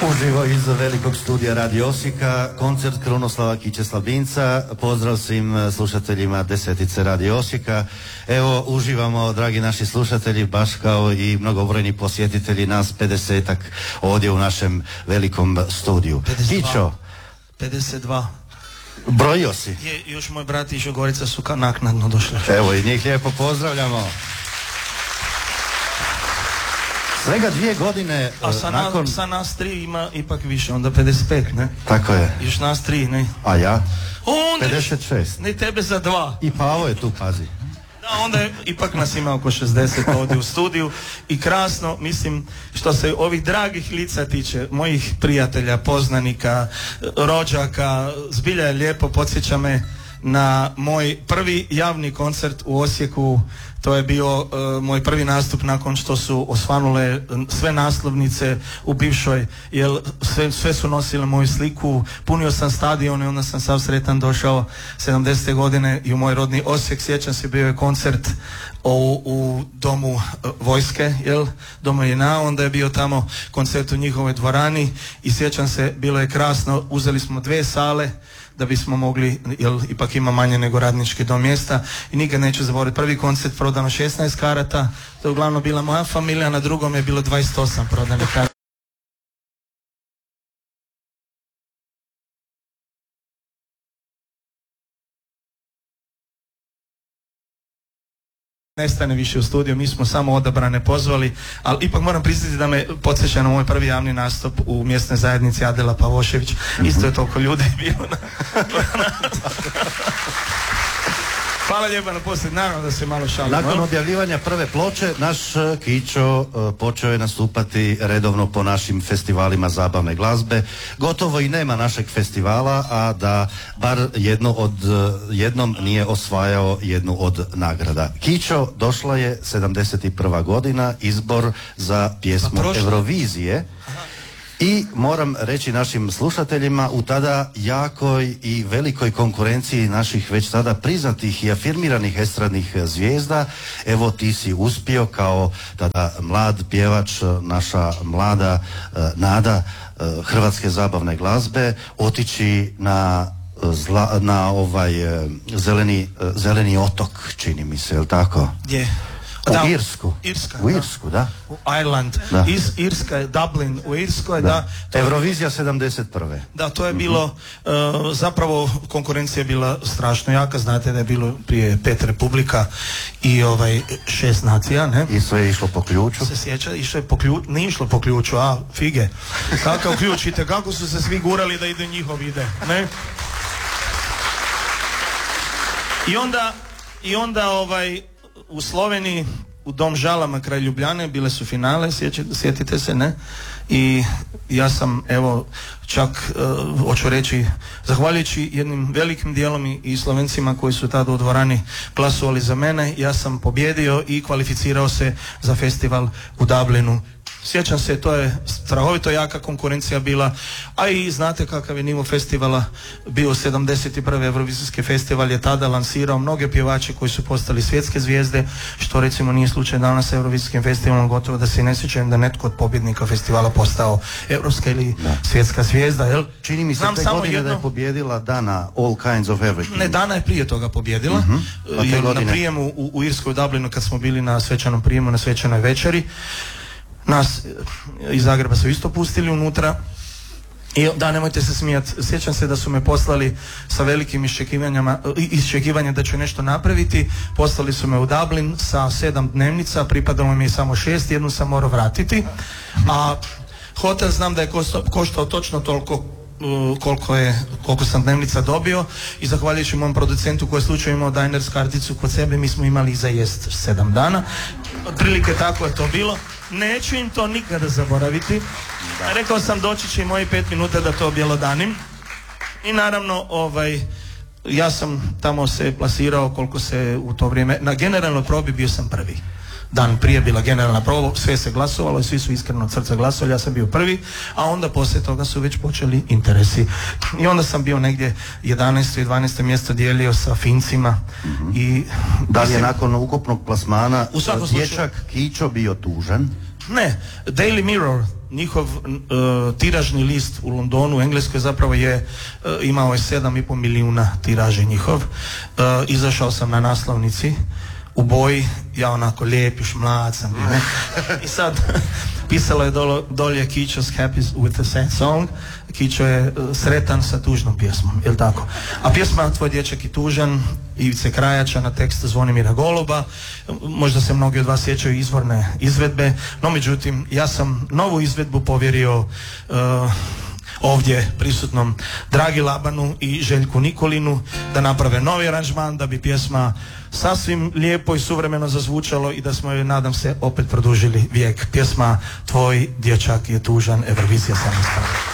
Uživo iz velikog studija Radio Osijeka, koncert Krunoslava Kiće Slabinca. Pozdrav svim slušateljima Desetice Radio Osijeka. Evo, uživamo, dragi naši slušatelji, baš kao i mnogobrojni posjetitelji, nas 50-ak ovdje u našem velikom studiju. 52. Kićo. 52. Brojio si? Još moj brat i Žogorica su naknadno došli. Evo, i njih lijepo pozdravljamo. Svega 2 godine nakon... Sa nas 3 ima ipak više, onda 55, ne? Tako je. Još nas 3, ne? A ja? Onda 56. Ne, tebe za 2. I Pavo je tu, pazi. Da, onda je, ipak nas ima oko 60 ovdje u studiju i krasno, mislim, što se ovih dragih lica tiče, mojih prijatelja, poznanika, rođaka, zbilja je lijepo, podsjeća me na moj prvi javni koncert u Osijeku. To je bio moj prvi nastup nakon što su osvanule sve naslovnice u bivšoj, jer sve su nosile moju sliku. Punio sam stadion i onda sam sav sretan došao 70. godine i u moj rodni Osijek. Sjećam se, bio je koncert u domu vojske, domu JNA, onda je bio tamo koncert u njihovoj dvorani i sjećam se, bilo je krasno, uzeli smo 2 sale da bismo mogli, jer ipak ima manje nego Radnički dom mjesta, i nikad neću zaboraviti, prvi koncert prodano 16 karata, to je uglavnom bila moja familija, na drugom je bilo 28 prodanih karata. Nestane više u studiju, mi smo samo odabrane pozvali, ali ipak moram priznati da me podsjeća na moj prvi javni nastup u mjesnoj zajednici Adela Pavošević. Isto je toliko ljudi bilo na... Hvala lijepa na posljed, naravno da se malo šalimo. Nakon objavljivanja prve ploče, naš Kićo počeo je nastupati redovno po našim festivalima zabavne glazbe. Gotovo i nema našeg festivala, a da bar jednom nije osvajao jednu od nagrada. Kićo, došla je 71. godina, izbor za pjesmu Eurovizije. I moram reći našim slušateljima, u tada jakoj i velikoj konkurenciji naših već tada priznatih i afirmiranih estradnih zvijezda, evo ti si uspio kao tada mlad pjevač, naša mlada nada hrvatske zabavne glazbe, otići na ovaj zeleni otok, čini mi se, je li tako? Je. U Irsku. U Irsku, da. U Ireland. Irska je Dublin u Irskoj, da. Eurovizija 71. Da, to je bilo, zapravo konkurencija je bila strašno jaka, znate da je bilo prije 5 republika i 6 nacija, ne? I sve je išlo po ključu. Se sjeća, išlo je po ključu, nije išlo po ključu, a fige. Kakav ključ, vidite, kako su se svi gurali da ide njihov ide, ne? I onda u Sloveniji, u Dom Žalama kraj Ljubljane, bile su finale, sjetite se, ne? I ja sam, evo, čak, hoću reći, zahvaljujući jednim velikim dijelom i Slovencima koji su tada u dvorani glasovali za mene, ja sam pobjedio i kvalificirao se za festival u Dublinu. Sjećam se, to je strahovito jaka konkurencija bila, a i znate kakav je nivo festivala bio. 71. Eurovizijski festival je tada lansirao mnoge pjevače koji su postali svjetske zvijezde, što recimo nije slučaj danas sa Eurovizijskim festivalom, gotovo da se ne sjećam da netko od pobjednika festivala postao europska ili svjetska zvijezda, jel? Čini mi se te godine da je pobjedila Dana All Kinds of Everything. Ne, Dana je prije toga pobjedila, na prijemu u Irskoj, u Dublinu, kad smo bili na svečanom prijemu, na svečanoj večeri. Nas iz Zagreba su isto pustili unutra. I da, nemojte se smijati, sjećam se da su me poslali sa velikim iščekivanjem da ću nešto napraviti. Poslali su me u Dublin sa 7 dnevnica, pripadalo mi je samo 6, jednu sam morao vratiti, a hotel znam da je koštao točno toliko koliko sam dnevnica dobio, i zahvaljujući mom producentu koji je slučajno imao diners karticu kod sebe, mi smo imali za jest 7 dana. Otprilike tako je to bilo. Neću im to nikada zaboraviti. Rekao sam, doći će i moji 5 minuta da to objelodanim. I naravno, ja sam tamo se plasirao koliko se u to vrijeme, na generalnoj probi bio sam prvi. Dan prije bila generalna proba, sve se glasovalo i svi su iskreno od srca glasovali, ja sam bio prvi, a onda poslije toga su već počeli interesi. I onda sam bio negdje 11. i 12. mjesto dijelio sa Fincima. I da li je nakon ukupnog plasmana dječak Kićo bio tužan? Ne, Daily Mirror njihov tiražni list u Londonu, u Engleskoj zapravo je imao je 7,5 milijuna tiraži njihov. Izašao sam na naslovnici u boji, ja onako lijepiš, mlad sam, ne? I sad pisalo je dolje Kićo's happy with a sad song. Kićo je sretan sa tužnom pjesmom, jel tako? A pjesma Tvoj dječak je tužan, Ivice Krajača na tekst Zvonimira Goluba. Možda se mnogi od vas sjećaju izvorne izvedbe, no međutim ja sam novu izvedbu povjerio ovdje prisutnom Dragi Labanu i Željku Nikolinu da naprave novi aranžman da bi pjesma sasvim lijepo i suvremeno zazvučalo i da smo joj, nadam se, opet produžili vijek. Pjesma Tvoj dječak je tužan, Eurovizija samostalna.